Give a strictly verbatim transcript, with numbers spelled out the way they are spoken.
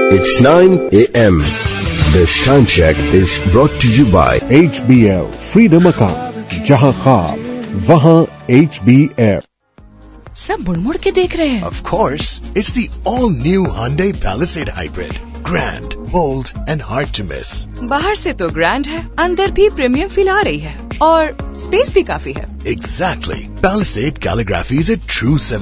It's nine a m This time check is brought to you by H B L Freedom Account, जहां ख्वाब वहां H B L। सब मुड़ मुड़ के देख रहे हैं। Of course, it's the all-new Hyundai Palisade Hybrid. Grand, bold, and hard to miss. बाहर से तो ग्रैंड है, अंदर भी प्रीमियम फील आ रही है और स्पेस भी काफी है। Exactly. Palisade Calligraphy is a true